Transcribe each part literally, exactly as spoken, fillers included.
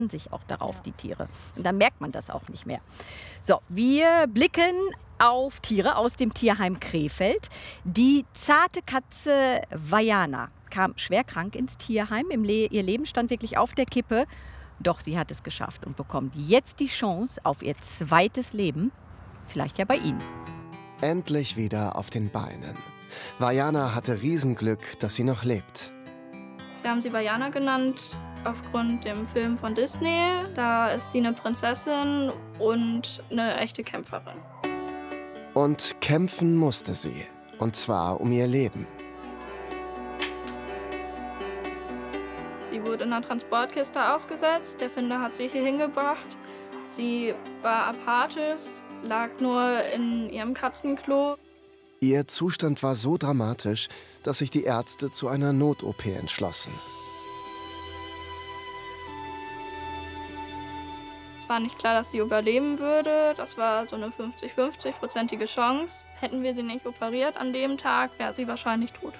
sich auch darauf, ja. die Tiere. Und dann merkt man das auch nicht mehr. So, wir blicken auf Tiere aus dem Tierheim Krefeld. Die zarte Katze Vajana kam schwer krank ins Tierheim. Im Le ihr Leben stand wirklich auf der Kippe. Doch sie hat es geschafft und bekommt jetzt die Chance auf ihr zweites Leben. Vielleicht ja bei Ihnen. Endlich wieder auf den Beinen. Vajana hatte Riesenglück, dass sie noch lebt. Wir haben sie Vajana genannt aufgrund dem Film von Disney. Da ist sie eine Prinzessin und eine echte Kämpferin. Und kämpfen musste sie. Und zwar um ihr Leben. Sie wurde in einer Transportkiste ausgesetzt. Der Finder hat sie hier hingebracht. Sie war apathisch, lag nur in ihrem Katzenklo. Ihr Zustand war so dramatisch, dass sich die Ärzte zu einer Not-O P entschlossen. Es war nicht klar, dass sie überleben würde. Das war so eine fünfzig fünfzig-prozentige Chance. Hätten wir sie nicht operiert an dem Tag, wäre sie wahrscheinlich tot.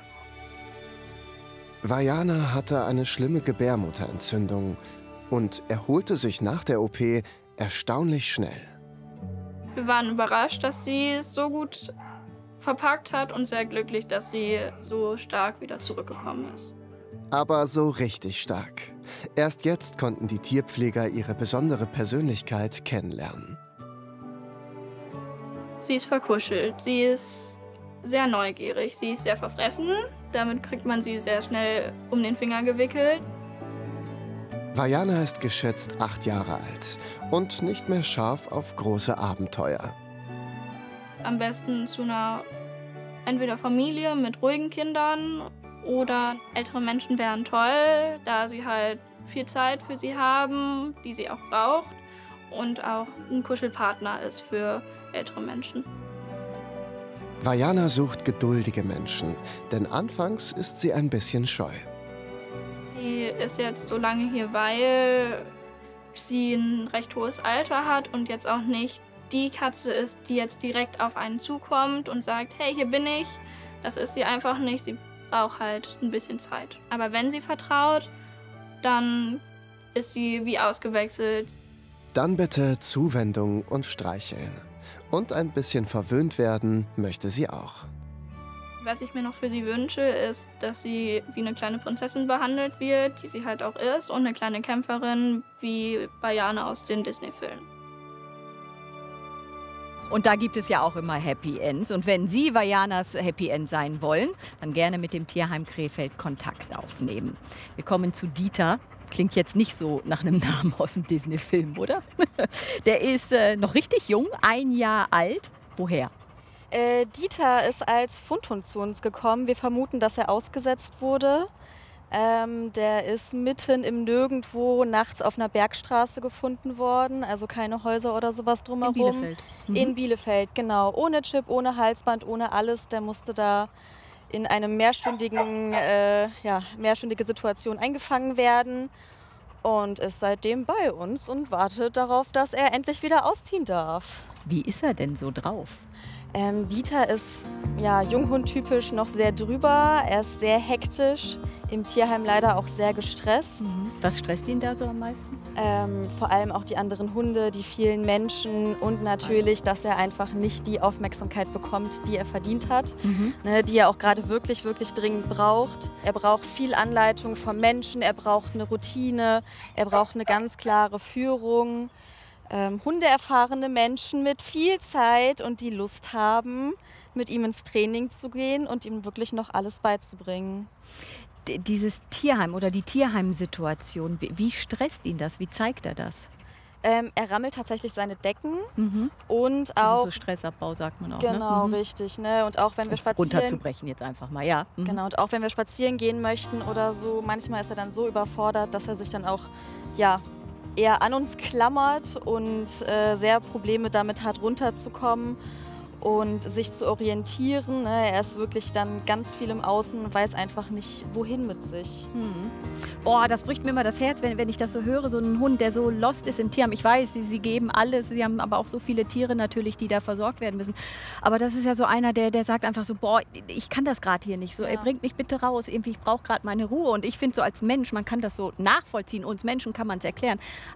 Vajana hatte eine schlimme Gebärmutterentzündung und erholte sich nach der O P erstaunlich schnell. Wir waren überrascht, dass sie es so gut verpackt hat und sehr glücklich, dass sie so stark wieder zurückgekommen ist. Aber so richtig stark. Erst jetzt konnten die Tierpfleger ihre besondere Persönlichkeit kennenlernen. Sie ist verkuschelt, sie ist sehr neugierig, sie ist sehr verfressen. Damit kriegt man sie sehr schnell um den Finger gewickelt. Vajana ist geschätzt acht Jahre alt und nicht mehr scharf auf große Abenteuer. Am besten zu einer entweder Familie mit ruhigen Kindern oder ältere Menschen wären toll, da sie halt viel Zeit für sie haben, die sie auch braucht und auch ein Kuschelpartner ist für ältere Menschen. Vajana sucht geduldige Menschen, denn anfangs ist sie ein bisschen scheu. Sie ist jetzt so lange hier, weil sie ein recht hohes Alter hat und jetzt auch nicht die Katze ist, die jetzt direkt auf einen zukommt und sagt, hey, hier bin ich. Das ist sie einfach nicht. Sie braucht halt ein bisschen Zeit. Aber wenn sie vertraut, dann ist sie wie ausgewechselt. Dann bitte Zuwendung und Streicheln. Und ein bisschen verwöhnt werden möchte sie auch. Was ich mir noch für sie wünsche, ist, dass sie wie eine kleine Prinzessin behandelt wird, die sie halt auch ist, und eine kleine Kämpferin wie Vajana aus den Disney-Filmen. Und da gibt es ja auch immer Happy Ends. Und wenn Sie Vajanas Happy End sein wollen, dann gerne mit dem Tierheim Krefeld Kontakt aufnehmen. Wir kommen zu Dieter. Klingt jetzt nicht so nach einem Namen aus dem Disney-Film, oder? Der ist äh, noch richtig jung, ein Jahr alt. Woher? Äh, Dieter ist als Fundhund zu uns gekommen. Wir vermuten, dass er ausgesetzt wurde. Ähm, der ist mitten im Nirgendwo nachts auf einer Bergstraße gefunden worden. Also keine Häuser oder sowas drumherum. In Bielefeld. Mhm. In Bielefeld, genau. Ohne Chip, ohne Halsband, ohne alles. Der musste da in eine mehrstündigen, äh, ja, mehrstündige Situation eingefangen werden und ist seitdem bei uns und wartet darauf, dass er endlich wieder ausziehen darf. Wie ist er denn so drauf? Ähm, Dieter ist ja, Junghund-typisch noch sehr drüber. Er ist sehr hektisch, im Tierheim leider auch sehr gestresst. Mhm. Was stresst ihn da so am meisten? Ähm, vor allem auch die anderen Hunde, die vielen Menschen und natürlich, dass er einfach nicht die Aufmerksamkeit bekommt, die er verdient hat, mhm. ne, die er auch gerade wirklich, wirklich dringend braucht. Er braucht viel Anleitung vom Menschen, er braucht eine Routine, er braucht eine ganz klare Führung. Ähm, hundeerfahrene Menschen mit viel Zeit und die Lust haben, mit ihm ins Training zu gehen und ihm wirklich noch alles beizubringen. D- Dieses Tierheim oder die Tierheimsituation, wie, wie stresst ihn das? Wie zeigt er das? Ähm, er rammelt tatsächlich seine Decken Mhm. und Also auch... so Stressabbau sagt man auch. Genau, ne? Mhm. richtig. Ne? Und auch wenn wir Um's spazieren... runterzubrechen jetzt einfach mal, ja. Mhm. Genau, und auch wenn wir spazieren gehen möchten oder so, manchmal ist er dann so überfordert, dass er sich dann auch, ja, eher an uns klammert und äh, sehr Probleme damit hat, runterzukommen und sich zu orientieren. Ne? Er ist wirklich dann ganz viel im Außen und weiß einfach nicht, wohin mit sich. Mhm. Oh, das bricht mir immer das Herz, wenn, wenn ich das so höre, so ein Hund, der so lost ist im Tierheim. Ich weiß, sie, sie geben alles, sie haben aber auch so viele Tiere natürlich, die da versorgt werden müssen. Aber das ist ja so einer, der, der sagt einfach so, boah, ich kann das gerade hier nicht so, Ja. er bringt mich bitte raus, irgendwie, ich brauche gerade meine Ruhe. Und ich finde so als Mensch, man kann das so nachvollziehen, uns Menschen kann man es erklären.